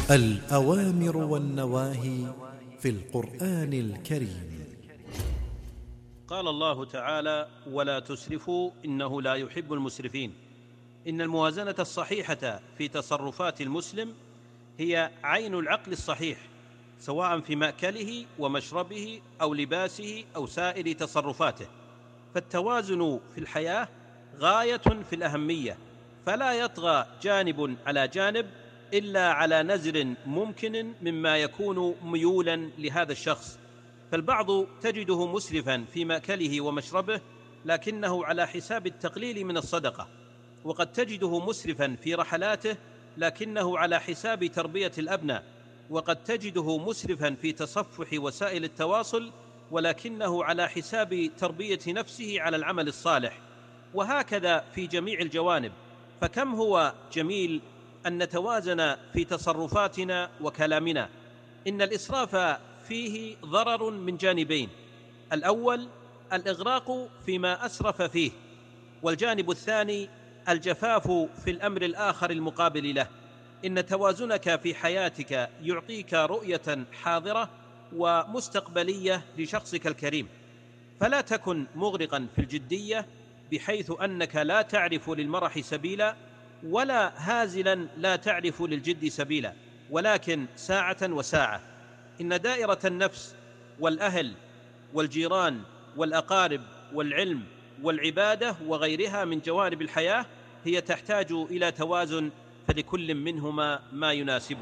الأوامر والنواهي في القرآن الكريم. قال الله تعالى: ولا تسرفوا إنه لا يحب المسرفين. إن الموازنة الصحيحة في تصرفات المسلم هي عين العقل الصحيح، سواء في مأكله ومشربه أو لباسه أو سائر تصرفاته. فالتوازن في الحياة غاية في الأهمية، فلا يطغى جانب على جانب إلا على نزر ممكن مما يكون ميولا لهذا الشخص. فالبعض تجده مسرفا في مأكله ومشربه لكنه على حساب التقليل من الصدقة، وقد تجده مسرفا في رحلاته لكنه على حساب تربية الأبناء، وقد تجده مسرفا في تصفح وسائل التواصل ولكنه على حساب تربية نفسه على العمل الصالح، وهكذا في جميع الجوانب. فكم هو جميل أن نتوازن في تصرفاتنا وكلامنا. إن الإسراف فيه ضرر من جانبين: الأول الإغراق فيما أسرف فيه، والجانب الثاني الجفاف في الأمر الآخر المقابل له. إن توازنك في حياتك يعطيك رؤية حاضرة ومستقبلية لشخصك الكريم، فلا تكن مغرقا في الجدية بحيث أنك لا تعرف للمرح سبيلا، ولا هازلا لا تعرف للجد سبيلا، ولكن ساعة وساعة. إن دائرة النفس والأهل والجيران والأقارب والعلم والعبادة وغيرها من جوانب الحياة هي تحتاج إلى توازن، فلكل منهما ما يناسبه.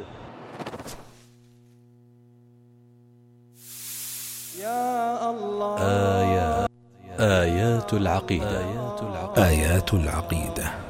يا الله. آيات العقيدة.